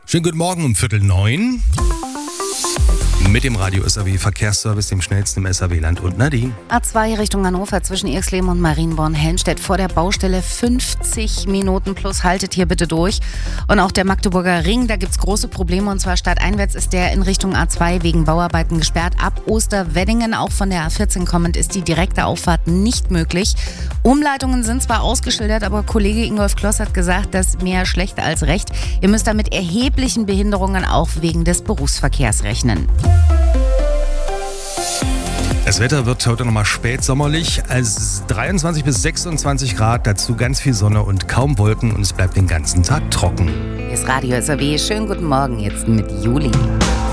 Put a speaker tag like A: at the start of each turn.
A: Schönen guten Morgen um 8:45. Mit dem Radio SAW Verkehrsservice, dem schnellsten im SAW-Land und Nadine.
B: A2 Richtung Hannover zwischen Irxleben und Marienborn-Helmstedt vor der Baustelle 50 Minuten plus, haltet hier bitte durch. Und auch der Magdeburger Ring, da gibt's große Probleme, und zwar stadteinwärts ist der in Richtung A2 wegen Bauarbeiten gesperrt. Ab Osterweddingen, auch von der A14 kommend, ist die direkte Auffahrt nicht möglich. Umleitungen sind zwar ausgeschildert, aber Kollege Ingolf Kloss hat gesagt, dass mehr schlecht als recht. Ihr müsst da mit erheblichen Behinderungen auch wegen des Berufsverkehrs rechnen.
A: Das Wetter wird heute nochmal spätsommerlich, also 23 bis 26 Grad, dazu ganz viel Sonne und kaum Wolken und es bleibt den ganzen Tag trocken.
B: Hier ist Radio SAW. Schönen guten Morgen jetzt mit Juli.